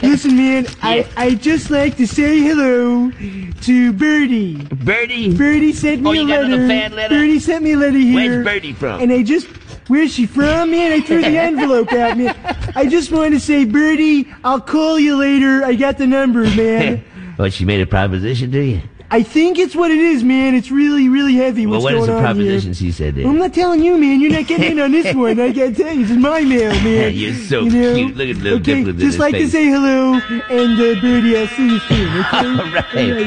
Listen, man, I just like to say hello to Birdie. Birdie? Birdie sent me a you got letter. another fan letter? Birdie sent me a letter here. Where's Birdie from? And where's she from, man? I threw the envelope out, man. I just wanted to say, Birdie, I'll call you later. I got the number, man. Well, she made a proposition to you? I think it's what it is, man. It's really, really heavy what's going on here. Well, what is the proposition she said there? Well, I'm not telling you, man. You're not getting in on this one. I gotta tell you, it's my mail, man. You're so cute. Look at the little dimple in his just like face. to say hello, and Birdie, I'll see you soon, okay? All right.